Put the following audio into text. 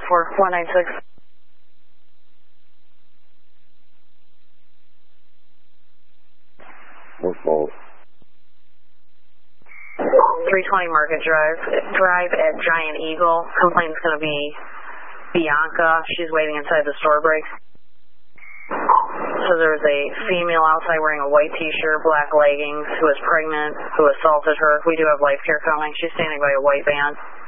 196. What fault? 320 Market Drive at Giant Eagle. Complaint's going to be Bianca. She's waiting inside the store break. So there was a female outside wearing a white t-shirt, black leggings, who was pregnant, who assaulted her. We do have life care coming. She's standing by a white van.